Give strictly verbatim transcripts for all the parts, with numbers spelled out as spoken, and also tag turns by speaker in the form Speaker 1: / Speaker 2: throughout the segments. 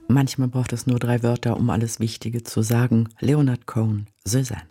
Speaker 1: Manchmal braucht es nur drei Wörter, um alles Wichtige zu sagen. Leonard Cohen, Cézanne.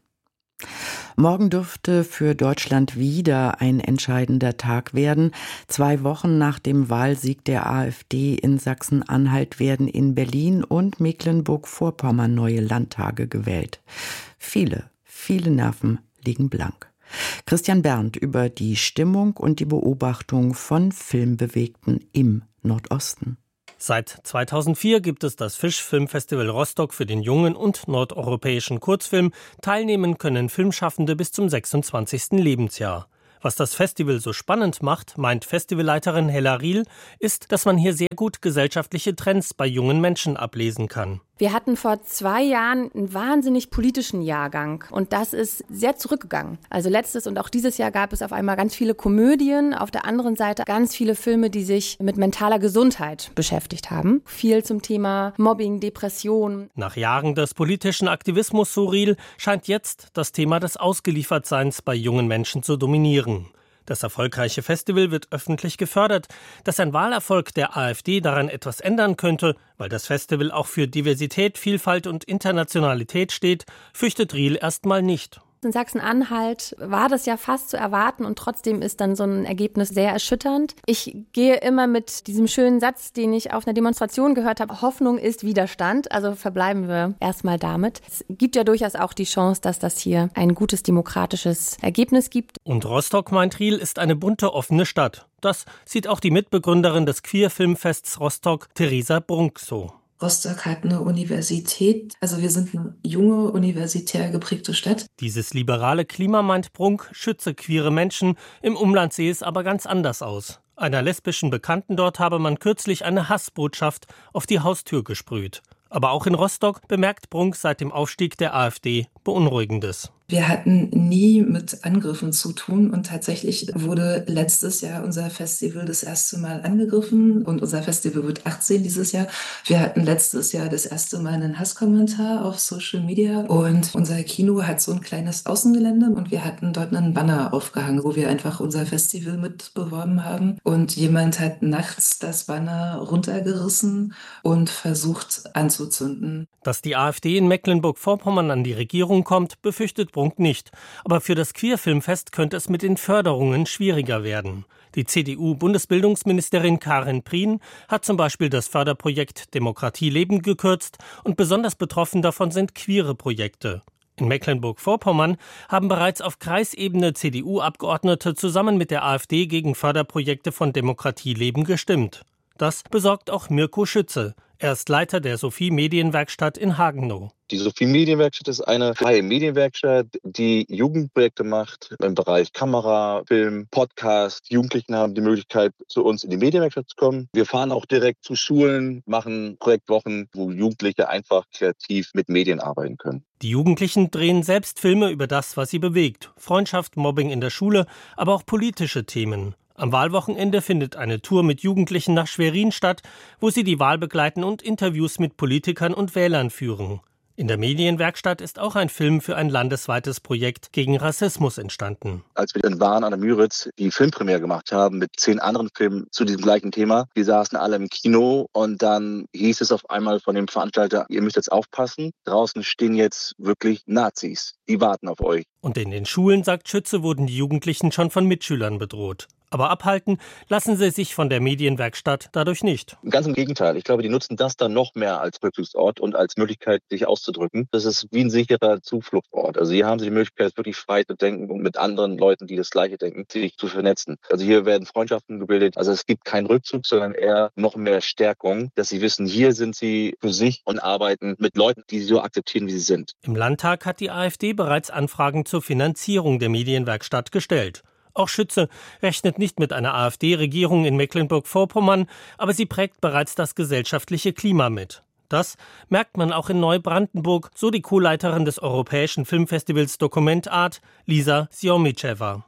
Speaker 1: Morgen dürfte für Deutschland wieder ein entscheidender Tag werden. Zwei Wochen nach dem Wahlsieg der AfD in Sachsen-Anhalt werden in Berlin und Mecklenburg-Vorpommern neue Landtage gewählt. Viele, viele Nerven liegen blank. Christian Berndt über die Stimmung und die Beobachtung von Filmbewegten im Nordosten.
Speaker 2: Seit zweitausendvier gibt es das Fischfilmfestival Rostock für den jungen und nordeuropäischen Kurzfilm. Teilnehmen können Filmschaffende bis zum sechsundzwanzigsten Lebensjahr. Was das Festival so spannend macht, meint Festivalleiterin Hella Riel, ist, dass man hier sehr gut gesellschaftliche Trends bei jungen Menschen ablesen kann.
Speaker 3: Wir hatten vor zwei Jahren einen wahnsinnig politischen Jahrgang und das ist sehr zurückgegangen. Also letztes und auch dieses Jahr gab es auf einmal ganz viele Komödien, auf der anderen Seite ganz viele Filme, die sich mit mentaler Gesundheit beschäftigt haben. Viel zum Thema Mobbing, Depression.
Speaker 2: Nach Jahren des politischen Aktivismus, so Riel, scheint jetzt das Thema des Ausgeliefertseins bei jungen Menschen zu dominieren. Das erfolgreiche Festival wird öffentlich gefördert. Dass ein Wahlerfolg der AfD daran etwas ändern könnte, weil das Festival auch für Diversität, Vielfalt und Internationalität steht, fürchtet Riel erstmal nicht.
Speaker 3: In Sachsen-Anhalt war das ja fast zu erwarten und trotzdem ist dann so ein Ergebnis sehr erschütternd. Ich gehe immer mit diesem schönen Satz, den ich auf einer Demonstration gehört habe, Hoffnung ist Widerstand, also verbleiben wir erstmal damit. Es gibt ja durchaus auch die Chance, dass das hier ein gutes demokratisches Ergebnis gibt.
Speaker 2: Und Rostock, meint Riel, ist eine bunte, offene Stadt. Das sieht auch die Mitbegründerin des Queer-Filmfests Rostock, Theresa Brunk, so.
Speaker 4: Rostock hat eine Universität, also wir sind eine junge, universitär geprägte Stadt.
Speaker 2: Dieses liberale Klima, meint Brunk, schütze queere Menschen. Im Umland sehe es aber ganz anders aus. Einer lesbischen Bekannten dort habe man kürzlich eine Hassbotschaft auf die Haustür gesprüht. Aber auch in Rostock bemerkt Brunk seit dem Aufstieg der AfD Beunruhigendes.
Speaker 4: Wir hatten nie mit Angriffen zu tun und tatsächlich wurde letztes Jahr unser Festival das erste Mal angegriffen und unser Festival wird achtzehn dieses Jahr. Wir hatten letztes Jahr das erste Mal einen Hasskommentar auf Social Media und unser Kino hat so ein kleines Außengelände und wir hatten dort einen Banner aufgehangen, wo wir einfach unser Festival mit beworben haben und jemand hat nachts das Banner runtergerissen und versucht anzuzünden.
Speaker 2: Dass die AfD in Mecklenburg-Vorpommern an die Regierung kommt, befürchtet Brunk nicht. Aber für das Queer-Filmfest könnte es mit den Förderungen schwieriger werden. Die C D U-Bundesbildungsministerin Karin Prien hat zum Beispiel das Förderprojekt Demokratie leben gekürzt und besonders betroffen davon sind queere Projekte. In Mecklenburg-Vorpommern haben bereits auf Kreisebene C D U-Abgeordnete zusammen mit der AfD gegen Förderprojekte von Demokratie leben gestimmt. Das besorgt auch Mirko Schütze. Er ist Leiter der Sophie Medienwerkstatt in Hagenow.
Speaker 5: Die Sophie Medienwerkstatt ist eine freie Medienwerkstatt, die Jugendprojekte macht im Bereich Kamera, Film, Podcast. Jugendlichen haben die Möglichkeit, zu uns in die Medienwerkstatt zu kommen. Wir fahren auch direkt zu Schulen, machen Projektwochen, wo Jugendliche einfach kreativ mit Medien arbeiten können.
Speaker 2: Die Jugendlichen drehen selbst Filme über das, was sie bewegt. Freundschaft, Mobbing in der Schule, aber auch politische Themen. Am Wahlwochenende findet eine Tour mit Jugendlichen nach Schwerin statt, wo sie die Wahl begleiten und Interviews mit Politikern und Wählern führen. In der Medienwerkstatt ist auch ein Film für ein landesweites Projekt gegen Rassismus entstanden.
Speaker 5: Als wir in Waren an der Müritz die Filmpremiere gemacht haben mit zehn anderen Filmen zu diesem gleichen Thema, wir saßen alle im Kino und dann hieß es auf einmal von dem Veranstalter, ihr müsst jetzt aufpassen, draußen stehen jetzt wirklich Nazis, die warten auf euch.
Speaker 2: Und in den Schulen, sagt Schütze, wurden die Jugendlichen schon von Mitschülern bedroht. Aber abhalten lassen sie sich von der Medienwerkstatt dadurch nicht.
Speaker 5: Ganz im Gegenteil. Ich glaube, die nutzen das dann noch mehr als Rückzugsort und als Möglichkeit, sich auszudrücken. Das ist wie ein sicherer Zufluchtsort. Also hier haben sie die Möglichkeit, wirklich frei zu denken und mit anderen Leuten, die das Gleiche denken, sich zu vernetzen. Also hier werden Freundschaften gebildet. Also es gibt keinen Rückzug, sondern eher noch mehr Stärkung, dass sie wissen, hier sind sie für sich und arbeiten mit Leuten, die sie so akzeptieren, wie sie sind.
Speaker 2: Im Landtag hat die AfD bereits Anfragen zur Finanzierung der Medienwerkstatt gestellt. Auch Schütze rechnet nicht mit einer AfD-Regierung in Mecklenburg-Vorpommern, aber sie prägt bereits das gesellschaftliche Klima mit. Das merkt man auch in Neubrandenburg, so die Co-Leiterin des Europäischen Filmfestivals Dokument Art, Lisa Siomicheva.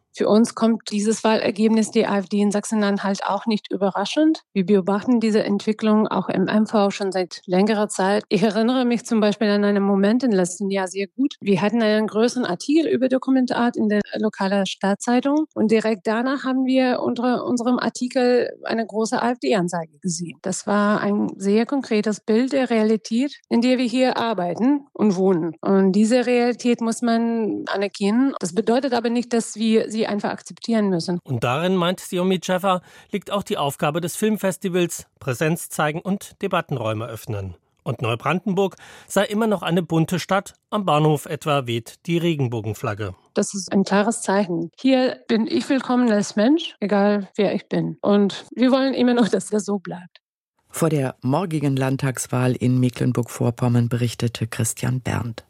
Speaker 6: Für uns kommt dieses Wahlergebnis der AfD in Sachsen-Anhalt auch nicht überraschend. Wir beobachten diese Entwicklung auch im M V schon seit längerer Zeit. Ich erinnere mich zum Beispiel an einen Moment im letzten Jahr sehr gut. Wir hatten einen größeren Artikel über Dokumentart in der lokalen Stadtzeitung und direkt danach haben wir unter unserem Artikel eine große AfD-Anzeige gesehen. Das war ein sehr konkretes Bild der Realität, in der wir hier arbeiten und wohnen. Und diese Realität muss man anerkennen. Das bedeutet aber nicht, dass wir sie einfach akzeptieren müssen.
Speaker 2: Und darin, meint Siomi Schäffer, liegt auch die Aufgabe des Filmfestivals: Präsenz zeigen und Debattenräume öffnen. Und Neubrandenburg sei immer noch eine bunte Stadt. Am Bahnhof etwa weht die Regenbogenflagge.
Speaker 6: Das ist ein klares Zeichen. Hier bin ich willkommen als Mensch, egal wer ich bin. Und wir wollen immer noch, dass das so bleibt.
Speaker 1: Vor der morgigen Landtagswahl in Mecklenburg-Vorpommern berichtete Christian Berndt.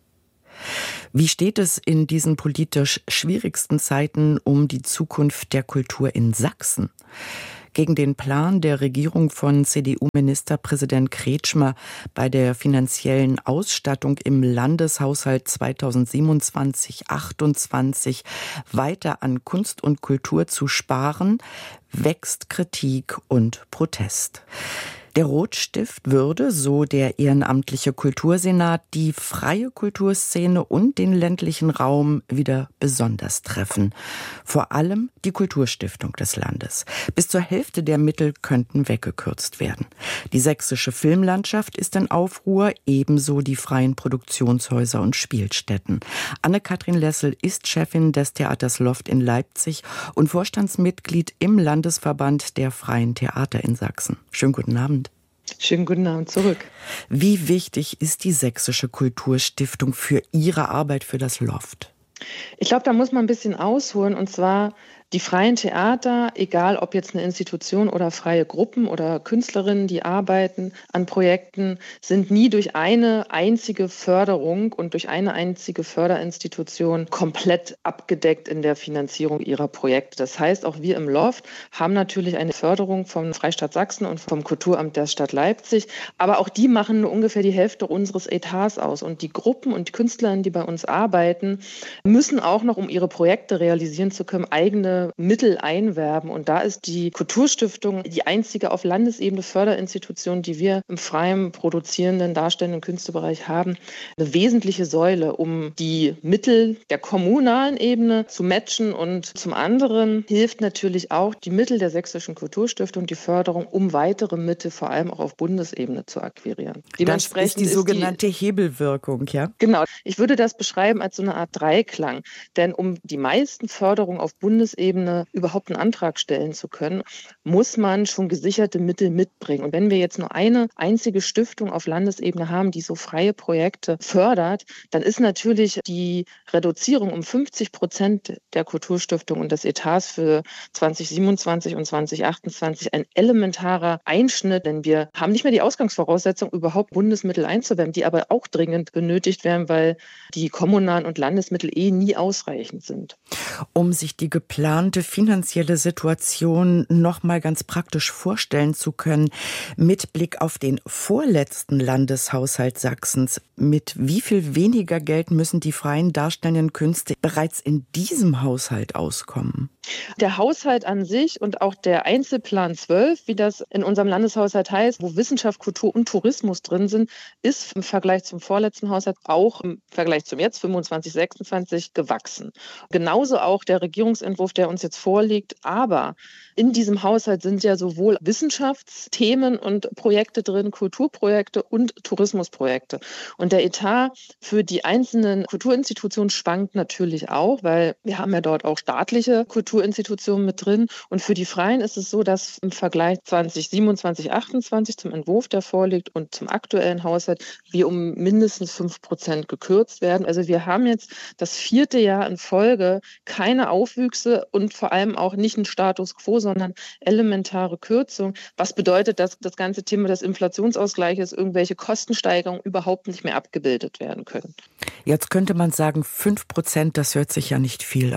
Speaker 1: Wie steht es in diesen politisch schwierigsten Zeiten um die Zukunft der Kultur in Sachsen? Gegen den Plan der Regierung von C D U-Ministerpräsident Kretschmer, bei der finanziellen Ausstattung im Landeshaushalt zweitausendsiebenundzwanzig achtundzwanzig weiter an Kunst und Kultur zu sparen, wächst Kritik und Protest. Der Rotstift würde, so der ehrenamtliche Kultursenat, die freie Kulturszene und den ländlichen Raum wieder besonders treffen. Vor allem die Kulturstiftung des Landes. Bis zur Hälfte der Mittel könnten weggekürzt werden. Die sächsische Filmlandschaft ist in Aufruhr, ebenso die freien Produktionshäuser und Spielstätten. Anne-Kathrin Lessel ist Chefin des Theaters Loft in Leipzig und Vorstandsmitglied im Landesverband der Freien Theater in Sachsen. Schönen guten Abend.
Speaker 7: Schönen guten Abend zurück.
Speaker 1: Wie wichtig ist die Sächsische Kulturstiftung für Ihre Arbeit für das Loft?
Speaker 7: Ich glaube, da muss man ein bisschen ausholen, und zwar die freien Theater, egal ob jetzt eine Institution oder freie Gruppen oder Künstlerinnen, die arbeiten an Projekten, sind nie durch eine einzige Förderung und durch eine einzige Förderinstitution komplett abgedeckt in der Finanzierung ihrer Projekte. Das heißt, auch wir im Loft haben natürlich eine Förderung vom Freistaat Sachsen und vom Kulturamt der Stadt Leipzig, aber auch die machen nur ungefähr die Hälfte unseres Etats aus. Und die Gruppen und Künstlerinnen, die bei uns arbeiten, müssen auch noch, um ihre Projekte realisieren zu können, eigene Mittel einwerben. Und da ist die Kulturstiftung die einzige auf Landesebene Förderinstitution, die wir im freien, produzierenden, darstellenden Künstlerbereich haben, eine wesentliche Säule, um die Mittel der kommunalen Ebene zu matchen. Und zum anderen hilft natürlich auch die Mittel der Sächsischen Kulturstiftung, die Förderung, um weitere Mittel vor allem auch auf Bundesebene zu akquirieren.
Speaker 1: Das ist die sogenannte ist die, Hebelwirkung, ja?
Speaker 7: Genau. Ich würde das beschreiben als so eine Art Dreiklang. Denn um die meisten Förderungen auf Bundesebene überhaupt einen Antrag stellen zu können, muss man schon gesicherte Mittel mitbringen. Und wenn wir jetzt nur eine einzige Stiftung auf Landesebene haben, die so freie Projekte fördert, dann ist natürlich die Reduzierung um fünfzig Prozent der Kulturstiftung und des Etats für zwanzig siebenundzwanzig und zwanzig achtundzwanzig ein elementarer Einschnitt, denn wir haben nicht mehr die Ausgangsvoraussetzung, überhaupt Bundesmittel einzuwenden, die aber auch dringend benötigt werden, weil die kommunalen und Landesmittel eh nie ausreichend sind.
Speaker 1: Um sich die geplante finanzielle Situation noch mal ganz praktisch vorstellen zu können, mit Blick auf den vorletzten Landeshaushalt Sachsens, mit wie viel weniger Geld müssen die freien darstellenden Künste bereits in diesem Haushalt auskommen?
Speaker 7: Der Haushalt an sich und auch der Einzelplan zwölf, wie das in unserem Landeshaushalt heißt, wo Wissenschaft, Kultur und Tourismus drin sind, ist im Vergleich zum vorletzten Haushalt auch im Vergleich zum jetzt fünfundzwanzig sechsundzwanzig gewachsen. Genauso auch der Regierungsentwurf, der uns jetzt vorliegt. Aber in diesem Haushalt sind ja sowohl Wissenschaftsthemen und Projekte drin, Kulturprojekte und Tourismusprojekte. Und der Etat für die einzelnen Kulturinstitutionen schwankt natürlich auch, weil wir haben ja dort auch staatliche Kulturinstitutionen mit drin. Und für die Freien ist es so, dass im Vergleich zwanzig siebenundzwanzig achtundzwanzig zum Entwurf, der vorliegt, und zum aktuellen Haushalt wir um mindestens fünf Prozent gekürzt werden. Also wir haben jetzt das vierte Jahr in Folge keine Aufwüchse und vor allem auch nicht einen Status quo, sondern elementare Kürzung. Was bedeutet, dass das ganze Thema des Inflationsausgleiches, irgendwelche Kostensteigerungen überhaupt nicht mehr abgebildet werden können.
Speaker 1: Jetzt könnte man sagen, fünf Prozent, das hört sich ja nicht viel an.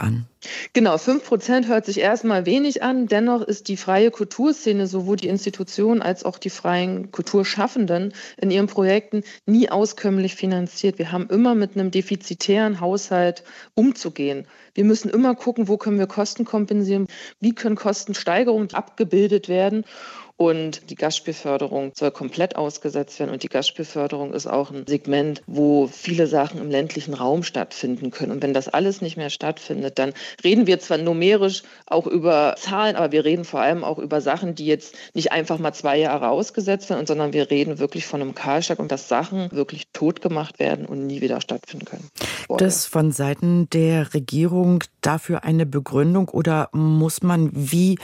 Speaker 7: Genau, fünf Prozent hört sich erstmal wenig an. Dennoch ist die freie Kulturszene, sowohl die Institutionen als auch die freien Kulturschaffenden in ihren Projekten nie auskömmlich finanziert. Wir haben immer mit einem defizitären Haushalt umzugehen. Wir müssen immer gucken, wo können wir Kosten kompensieren, wie können Kostensteigerungen abgebildet werden. Und die Gastspielförderung soll komplett ausgesetzt werden. Und die Gastspielförderung ist auch ein Segment, wo viele Sachen im ländlichen Raum stattfinden können. Und wenn das alles nicht mehr stattfindet, dann reden wir zwar numerisch auch über Zahlen, aber wir reden vor allem auch über Sachen, die jetzt nicht einfach mal zwei Jahre ausgesetzt werden, sondern wir reden wirklich von einem Kahlschlag und dass Sachen wirklich totgemacht werden und nie wieder stattfinden können.
Speaker 1: Vorher. Das von Seiten der Regierung dafür eine Begründung oder muss man wie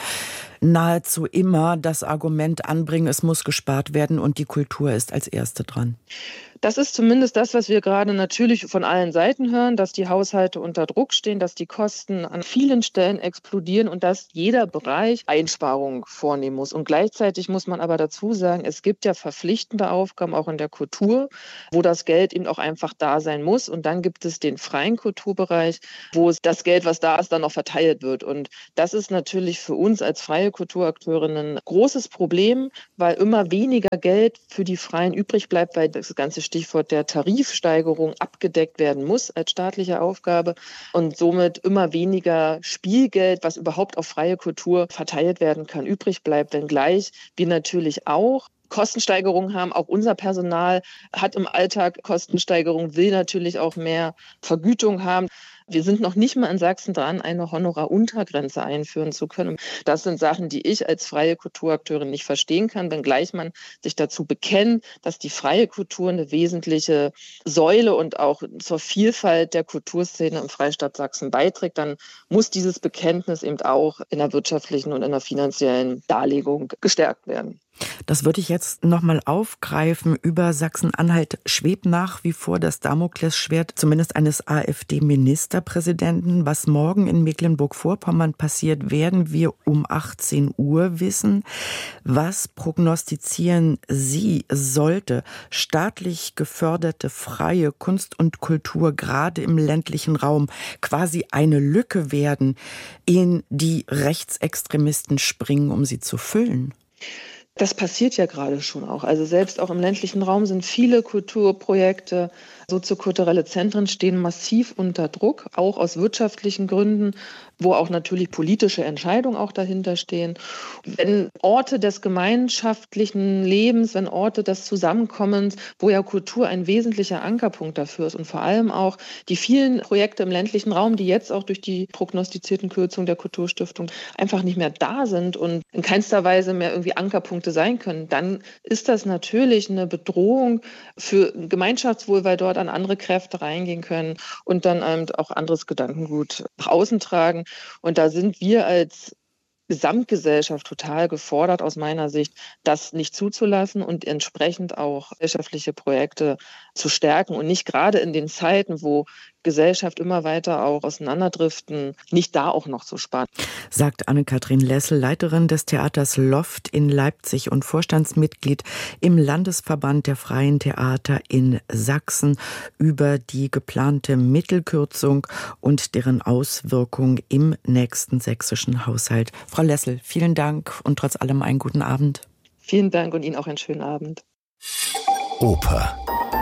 Speaker 1: nahezu immer das Argument anbringen, es muss gespart werden und die Kultur ist als Erste dran?
Speaker 7: Das ist zumindest das, was wir gerade natürlich von allen Seiten hören, dass die Haushalte unter Druck stehen, dass die Kosten an vielen Stellen explodieren und dass jeder Bereich Einsparungen vornehmen muss. Und gleichzeitig muss man aber dazu sagen, es gibt ja verpflichtende Aufgaben auch in der Kultur, wo das Geld eben auch einfach da sein muss. Und dann gibt es den freien Kulturbereich, wo das Geld, was da ist, dann noch verteilt wird. Und das ist natürlich für uns als freie Kulturakteurinnen ein großes Problem, weil immer weniger Geld für die Freien übrig bleibt, weil das ganze Stichwort der Tarifsteigerung abgedeckt werden muss als staatliche Aufgabe und somit immer weniger Spielgeld, was überhaupt auf freie Kultur verteilt werden kann, übrig bleibt. Wenngleich wir natürlich auch Kostensteigerungen haben. Auch unser Personal hat im Alltag Kostensteigerungen, will natürlich auch mehr Vergütung haben. Wir sind noch nicht mal in Sachsen dran, eine Honoraruntergrenze einführen zu können. Das sind Sachen, die ich als freie Kulturakteurin nicht verstehen kann, wenngleich man sich dazu bekennt, dass die freie Kultur eine wesentliche Säule und auch zur Vielfalt der Kulturszene im Freistaat Sachsen beiträgt. Dann muss dieses Bekenntnis eben auch in der wirtschaftlichen und in der finanziellen Darlegung gestärkt werden.
Speaker 1: Das würde ich jetzt nochmal aufgreifen. Über Sachsen-Anhalt schwebt nach wie vor das Damoklesschwert zumindest eines AfD-Ministerpräsidenten. Was morgen in Mecklenburg-Vorpommern passiert, werden wir um achtzehn Uhr wissen. Was prognostizieren Sie, sollte staatlich geförderte freie Kunst und Kultur gerade im ländlichen Raum quasi eine Lücke werden, in die Rechtsextremisten springen, um sie zu füllen?
Speaker 7: Das passiert ja gerade schon auch. Also selbst auch im ländlichen Raum sind viele Kulturprojekte, soziokulturelle Zentren stehen massiv unter Druck, auch aus wirtschaftlichen Gründen, wo auch natürlich politische Entscheidungen auch dahinter stehen. Wenn Orte des gemeinschaftlichen Lebens, wenn Orte des Zusammenkommens, wo ja Kultur ein wesentlicher Ankerpunkt dafür ist und vor allem auch die vielen Projekte im ländlichen Raum, die jetzt auch durch die prognostizierten Kürzungen der Kulturstiftung einfach nicht mehr da sind und in keinster Weise mehr irgendwie Ankerpunkte sein können, dann ist das natürlich eine Bedrohung für Gemeinschaftswohl, weil dort an andere Kräfte reingehen können und dann eben auch anderes Gedankengut nach außen tragen. Und da sind wir als Gesamtgesellschaft total gefordert, aus meiner Sicht, das nicht zuzulassen und entsprechend auch gesellschaftliche Projekte zu stärken und nicht gerade in den Zeiten, wo Gesellschaft immer weiter auch auseinanderdriften, nicht da auch noch zu sparen.
Speaker 1: Sagt Anne-Kathrin Lessel, Leiterin des Theaters Loft in Leipzig und Vorstandsmitglied im Landesverband der Freien Theater in Sachsen, über die geplante Mittelkürzung und deren Auswirkung im nächsten sächsischen Haushalt. Frau Lessel, vielen Dank und trotz allem einen guten Abend.
Speaker 7: Vielen Dank und Ihnen auch einen schönen Abend.
Speaker 8: Oper.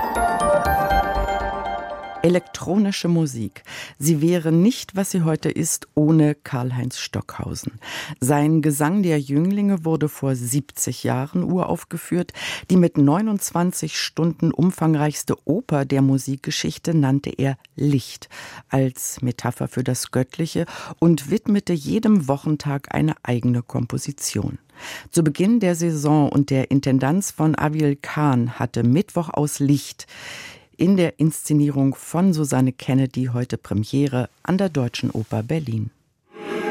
Speaker 1: Elektronische Musik. Sie wäre nicht, was sie heute ist, ohne Karlheinz Stockhausen. Sein Gesang der Jünglinge wurde vor siebzig Jahren uraufgeführt. Die mit neunundzwanzig Stunden umfangreichste Oper der Musikgeschichte nannte er Licht als Metapher für das Göttliche und widmete jedem Wochentag eine eigene Komposition. Zu Beginn der Saison und der Intendanz von Aviel Kahn hatte Mittwoch aus Licht in der Inszenierung von Susanne Kennedy heute Premiere an der Deutschen Oper Berlin.